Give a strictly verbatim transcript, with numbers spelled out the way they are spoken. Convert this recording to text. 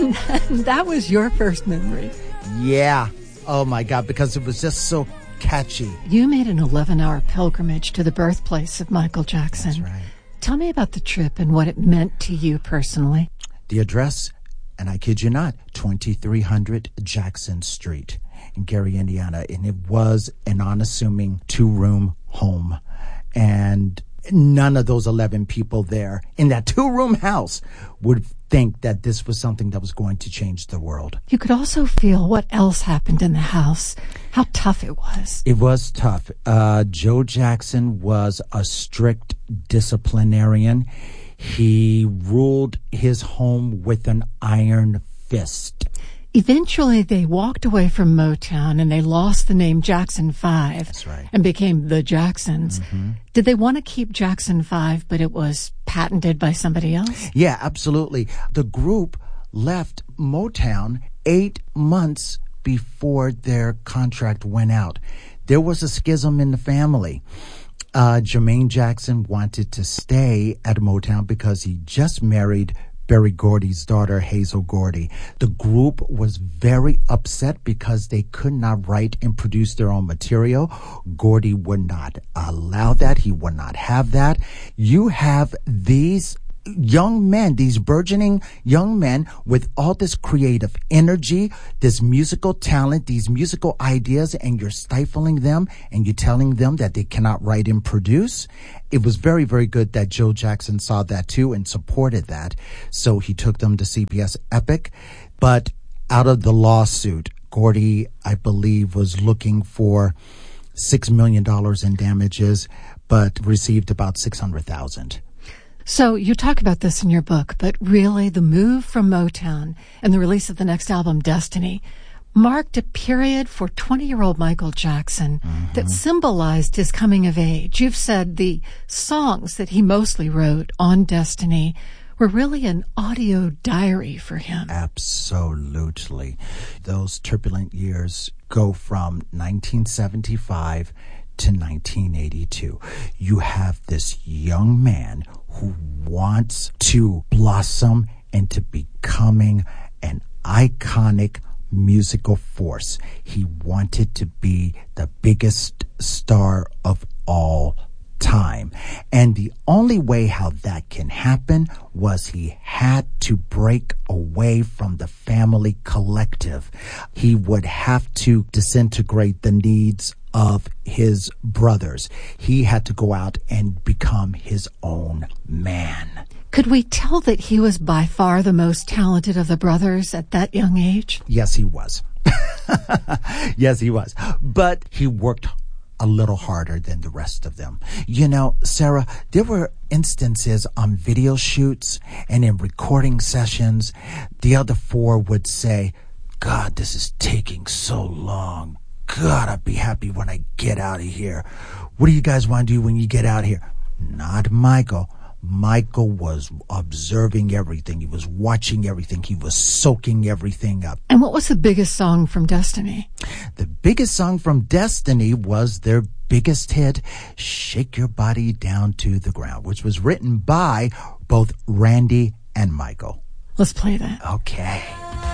And that was your first memory. Yeah. Oh, my God, because it was just so catchy. You made an eleven-hour pilgrimage to the birthplace of Michael Jackson. That's right. Tell me about the trip and what it meant to you personally. The address, and I kid you not, twenty-three hundred Jackson Street in Gary, Indiana. And it was an unassuming two-room home. And none of those eleven people there in that two-room house would think that this was something that was going to change the world. You could also feel what else happened in the house, how tough it was. It was tough. Uh, Joe Jackson was a strict disciplinarian. He ruled his home with an iron fist. Eventually, they walked away from Motown and they lost the name Jackson five. That's right. And became the Jacksons. Mm-hmm. Did they want to keep Jackson five, but it was patented by somebody else? Yeah, absolutely. The group left Motown eight months before their contract went out. There was a schism in the family. Uh, Jermaine Jackson wanted to stay at Motown because he just married Berry Gordy's daughter, Hazel Gordy. The group was very upset because they could not write and produce their own material. Gordy would not allow that. He would not have that. You have these young men, these burgeoning young men with all this creative energy, this musical talent, these musical ideas, and you're stifling them and you're telling them that they cannot write and produce. It was very, very good that Joe Jackson saw that too and supported that. So he took them to C B S Epic. But out of the lawsuit, Gordy, I believe, was looking for six million dollars in damages, but received about six hundred thousand dollars. So you talk about this in your book, but really the move from Motown and the release of the next album, Destiny, marked a period for twenty-year-old Michael Jackson mm-hmm. that symbolized his coming of age. You've said the songs that he mostly wrote on Destiny were really an audio diary for him. Absolutely. Those turbulent years go from nineteen seventy-five to nineteen eighty-two. You have this young man who wants to blossom into becoming an iconic musical force. He wanted to be the biggest star of all time. And the only way how that can happen was he had to break away from the family collective. He would have to disintegrate the needs of his brothers. He had to go out and become his own man. Could we tell that he was by far the most talented of the brothers at that young age? Yes, he was. Yes, he was. But he worked a little harder than the rest of them. You know, Sarah, there were instances on video shoots and in recording sessions, the other four would say, God, this is taking so long. God, I'd be happy when I get out of here. What do you guys want to do when you get out of here? Not Michael. Michael was observing everything. He was watching everything. He was soaking everything up. And what was the biggest song from Destiny? The biggest song from Destiny was their biggest hit, Shake Your Body Down to the Ground, which was written by both Randy and Michael. Let's play that. Okay.